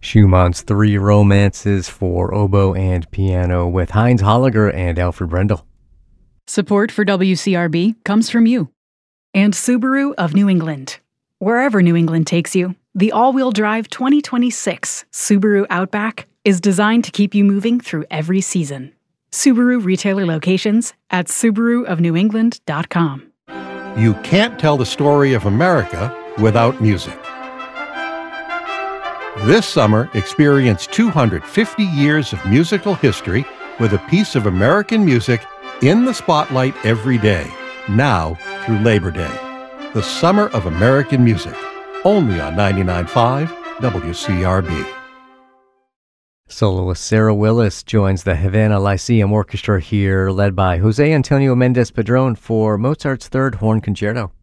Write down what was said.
Schumann's Three Romances for oboe and piano with Heinz Holliger and Alfred Brendel. Support for WCRB comes from you and Subaru of New England. Wherever New England takes you, the all-wheel drive 2026 Subaru Outback is designed to keep you moving through every season. Subaru retailer locations at SubaruofNewEngland.com. You can't tell the story of America without music. This summer, experience 250 years of musical history with a piece of American music in the spotlight every day, now through Labor Day. The Summer of American Music, only on 99.5 WCRB. Soloist Sarah Willis joins the Havana Lyceum Orchestra here, led by Jose Antonio Mendez Padron for Mozart's Third Horn Concerto.